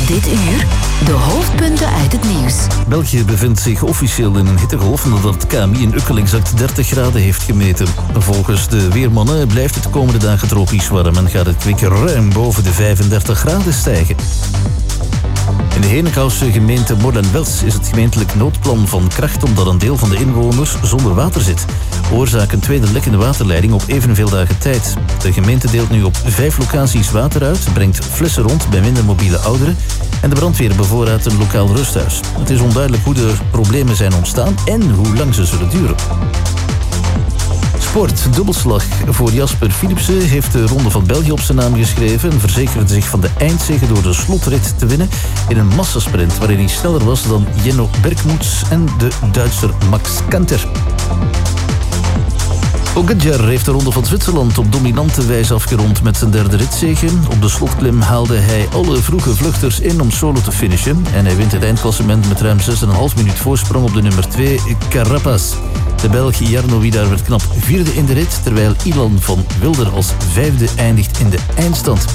Dit uur de hoofdpunten uit het nieuws. België bevindt zich officieel in een hittegolf nadat het KMI in Uckel exact 30 graden heeft gemeten. Volgens de weermannen blijft het de komende dagen tropisch warm en gaat het kwik ruim boven de 35 graden stijgen. In de Henekhoutse gemeente Molenwels is het gemeentelijk noodplan van kracht omdat een deel van de inwoners zonder water zit. Oorzaak een tweede lek in de waterleiding op evenveel dagen tijd. De gemeente deelt nu op 5 locaties water uit, brengt flessen rond bij minder mobiele ouderen en de brandweer bevoorraadt een lokaal rusthuis. Het is onduidelijk hoe de problemen zijn ontstaan en hoe lang ze zullen duren. Sport, dubbelslag voor Jasper Philipsen heeft de Ronde van België op zijn naam geschreven en verzekerde zich van de eindzege door de slotrit te winnen in een massasprint waarin hij sneller was dan Jenno Bergmoets en de Duitser Max Kanter. Pogačar heeft de Ronde van Zwitserland op dominante wijze afgerond met zijn derde ritzege. Op de slotklim haalde hij alle vroege vluchters in om solo te finishen en hij wint het eindklassement met ruim 6,5 minuut voorsprong op de nummer 2 Carapaz. De Belg Jarno Widar werd knap vierde in de rit, terwijl Ilan van Wilder als vijfde eindigt in de eindstand.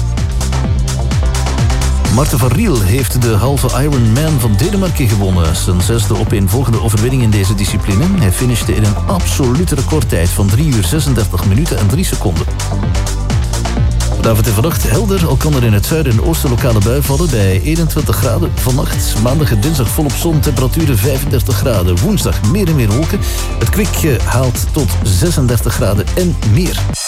Maarten van Riel heeft de halve Ironman van Denemarken gewonnen. Zijn 6e opeenvolgende overwinning in deze discipline. Hij finishte in een absolute recordtijd van 3 uur 36 minuten en 3 seconden. Vanavond en vannacht helder, al kan er in het zuiden en oosten lokale bui vallen bij 21 graden. Vannacht, maandag en dinsdag volop zon, temperaturen 35 graden. Woensdag meer en meer wolken. Het kwik haalt tot 36 graden en meer.